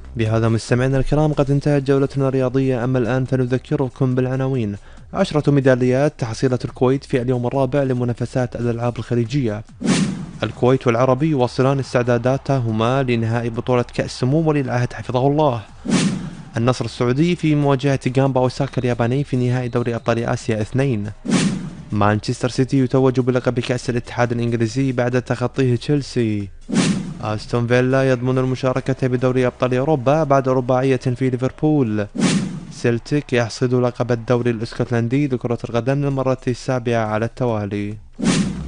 بهذا مستمعينا الكرام قد انتهت جولتنا الرياضية، أما الآن فنذكركم بالعناوين. 10 ميداليات تحصيلة الكويت في اليوم الرابع لمنافسات الألعاب الخليجية. الكويت والعربي يواصلان استعداداتهما لنهائي بطولة كأس سمو ولي العهد حفظه الله. النصر السعودي في مواجهة جامبا أوساكا الياباني في نهائي دوري أبطال آسيا 2. مانشستر سيتي يتوج بلقب كأس الاتحاد الإنجليزي بعد تخطيه تشيلسي. أستون فيلا يضمن المشاركة بدوري أبطال أوروبا بعد رباعية في ليفربول. سيلتيك يحصد لقب الدوري الاسكتلندي لكرة القدم للمرة السابعة على التوالي.